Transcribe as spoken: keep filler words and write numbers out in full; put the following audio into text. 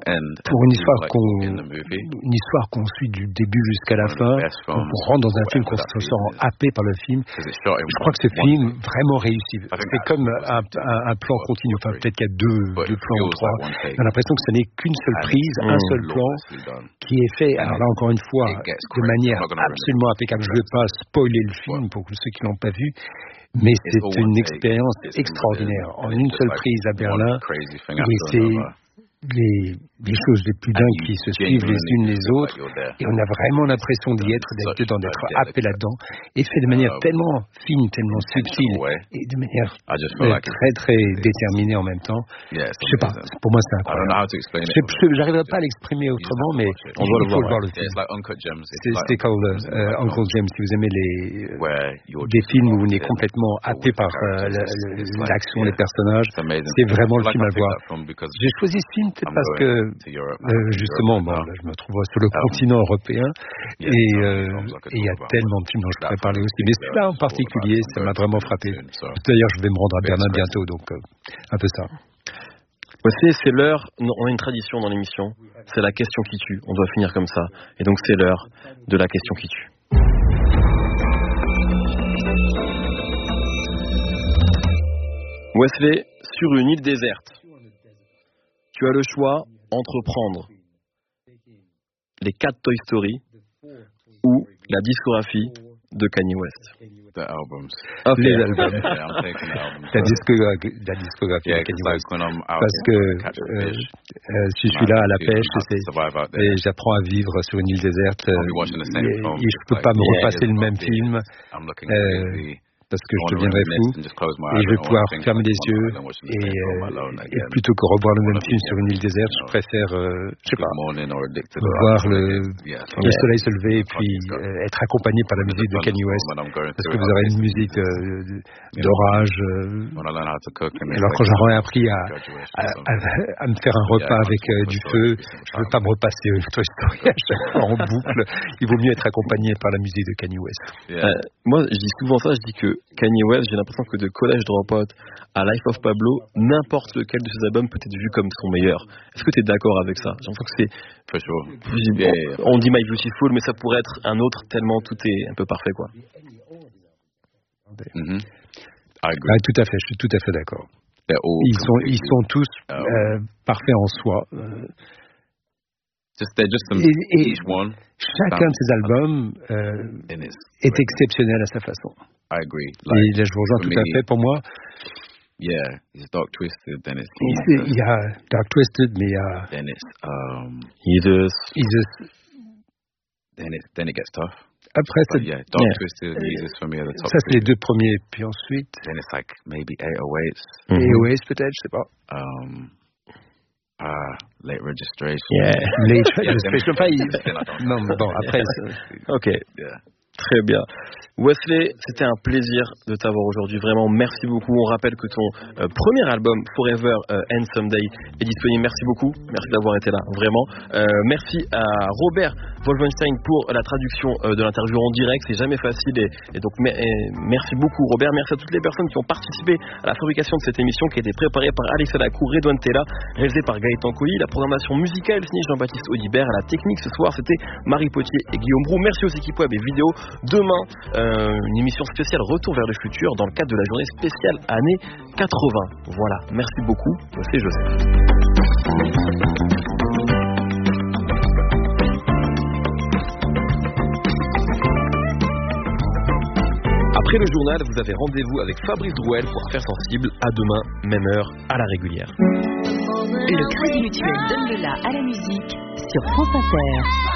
pour une histoire qu'on, une histoire qu'on suit du début jusqu'à la fin, on rentre dans un film qu'on se sent happé par le film. Je crois que ce film vraiment réussi. C'est comme un, un, un plan continu. Enfin, peut-être qu'il y a deux, deux plans ou trois. On a l'impression que ce n'est qu'une seule prise, un seul plan qui est fait. Alors là, encore une fois, de manière absolument impeccable. Je ne vais pas spoiler le film pour ceux qui l'ont pas vu. Mais c'est une expérience extraordinaire. En une seule prise à Berlin, et c'est les, les choses les plus dingues qui se suivent les unes les autres, et on a vraiment l'impression d'y être, d'être dedans, d'être happé là-dedans, et fait de manière tellement fine, tellement subtile, et de manière très très déterminée en même temps. Je sais pas, pour moi c'est incroyable. Je n'arriverai pas à l'exprimer autrement, mais il faut le voir le film. C'est comme uh, Uncle James, si vous aimez les des films où on est complètement happé par euh, l'action, les personnages, c'est vraiment le film à voir. J'ai choisi ce film parce que euh, justement, bon, là, je me trouve sur le continent européen et il y a tellement de films dont je pourrais parler aussi. Mais celui-là en particulier, ça m'a vraiment frappé. D'ailleurs, je vais me rendre à Berlin bientôt, donc euh, un peu ça. Voici, c'est l'heure, on a une tradition dans l'émission, c'est la question qui tue. On doit finir comme ça. Et donc c'est l'heure de la question qui tue. Wesley, sur une île déserte, tu as le choix entre prendre les quatre Toy Story ou la discographie de Kanye West. Les albums. La discographie, la discographie de Kanye West. Parce que euh, euh, si je suis là à la pêche c'est, et j'apprends à vivre sur une île déserte, euh, et, et je ne peux pas me repasser le même film. Euh, parce que je deviendrai fou et je vais pouvoir fermer les yeux et, euh, et plutôt que revoir le même film sur une île déserte, je préfère, euh, je sais pas, voir le, le soleil se lever et puis euh, être accompagné par la musique de Kanye West, parce que vous aurez une musique euh, d'orage. Euh, alors quand j'aurai appris à, à, à, à me faire un repas avec euh, du feu, je ne veux pas me repasser une Toy Story à chaque fois en boucle. Il vaut mieux être accompagné par la musique de Kanye West. Euh, moi, je dis souvent ça, je dis que Kanye West, j'ai l'impression que de College Dropout à Life of Pablo, n'importe lequel de ses albums peut être vu comme son meilleur. Est-ce que tu es d'accord avec ça? J'ai l'impression que c'est... Sure. Yeah. On dit My Beautiful, mais ça pourrait être un autre tellement tout est un peu parfait, quoi. Mm-hmm. Ah, tout à fait, je suis tout à fait d'accord. Ils sont, ils sont tous euh, parfaits en soi. Euh, Just, just some, et, et each one chacun de ces albums euh, est exceptionnel à sa façon. I agree. Like, et là, je vous rejoins tout me, à fait. Pour moi, yeah, it's Dark Twisted, then it's il y a Dark Twisted, mais il y a then it's um, Jesus. Jesus. Then it then it gets tough. Après, But c'est yeah, Dark yeah. Twisted, Jesus for me are the top. Ça, c'est les deux premiers, puis ensuite. Then it's like maybe eight oh eight. Mm-hmm. eight oh eight peut-être, je sais pas. Um. Ah, late registration. Yeah, late registration. Pas, il... Non, mais bon, après. Ok, yeah. Très bien. Wesley, c'était un plaisir de t'avoir aujourd'hui. Vraiment, merci beaucoup. On rappelle que ton euh, premier album, Forever euh, and Someday, est disponible. Merci beaucoup. Merci d'avoir été là, vraiment. Euh, merci à Robert Wolfenstein pour la traduction euh, de l'interview en direct. C'est jamais facile. Et, et donc, mais, et merci beaucoup, Robert. Merci à toutes les personnes qui ont participé à la fabrication de cette émission qui a été préparée par Alexa Lacour, Redouane Tella, réalisée par Gaëtan Colli. La programmation musicale signée Jean-Baptiste Audibert. À la technique ce soir, c'était Marie Potier et Guillaume Brou. Merci aux équipes web et vidéo. Demain, euh, une émission spéciale Retour vers le futur dans le cadre de la journée spéciale année quatre-vingts. Voilà, merci beaucoup. C'est Joseph. Après le journal, vous avez rendez-vous avec Fabrice Drouel pour Affaires sensibles. À demain, même heure, à la régulière. Le Crédit Mutuel donne le la à la musique sur France Inter.